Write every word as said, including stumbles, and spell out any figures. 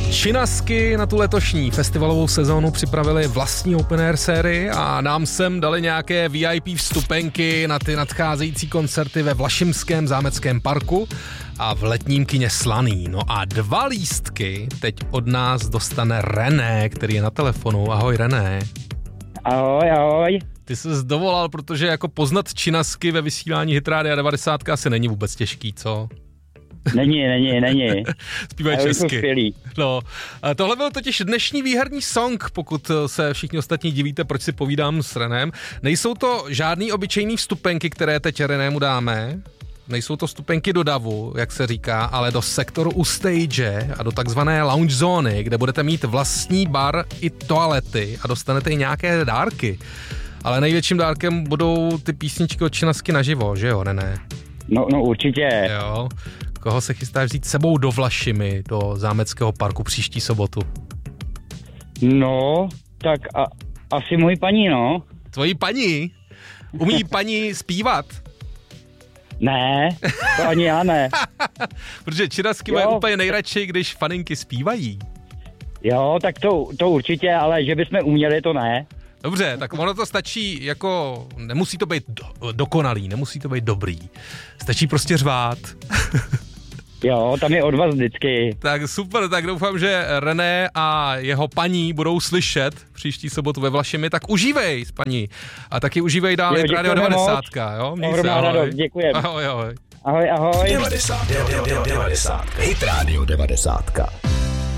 Činasky na tu letošní festivalovou sezónu připravili vlastní open air sérii a nám sem dali nějaké V I P vstupenky na ty nadcházející koncerty ve Vlašimském zámeckém parku a v letním kině Slaný. No a dva lístky teď od nás dostane René, který je na telefonu. Ahoj René. Ahoj, ahoj. Ty jsi dovolal, protože jako poznat Činasky ve vysílání Hit Rádia devadesát asi není vůbec těžký, co? Není, není, není. Zpívají česky. No, tohle byl totiž dnešní výherní song, pokud se všichni ostatní divíte, proč si povídám s Renem. Nejsou to žádný obyčejný vstupenky, které teď Renému dáme. Nejsou to vstupenky do davu, jak se říká, ale do sektoru u stage a do takzvané lounge zóny, kde budete mít vlastní bar i toalety a dostanete i nějaké dárky. Ale největším dárkem budou ty písničky od Činasky naživo, že jo, René? No, no určitě. Jo. Koho se chystáš vzít sebou do Vlašimi, do zámeckého parku příští sobotu? No, tak a, asi moji paní, no. Tvojí paní? Umí paní zpívat? Ne, to ani já ne. Protože Činasky mají úplně nejradši, když faninky zpívají. Jo, tak to, to určitě, ale že bychom uměli, to ne. Dobře, tak ono to stačí jako, nemusí to být do, dokonalý, nemusí to být dobrý. Stačí prostě řvát. Jo, tam je od vás vždycky. Tak super, tak doufám, že René a jeho paní budou slyšet příští sobotu ve Vlašimi, tak užívej s paní. A taky užívej dál Hit Radio devadesát, jo? Měj se, ahoj. Děkujem. Ahoj, ahoj. Ahoj, ahoj. devadesát, devadesát, Hit Radio devadesát.